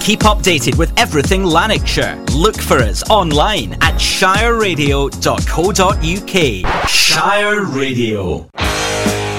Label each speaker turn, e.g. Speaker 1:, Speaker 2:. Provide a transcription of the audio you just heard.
Speaker 1: keep updated with everything Lanarkshire, look for us online at shireradio.co.uk. Shire Radio.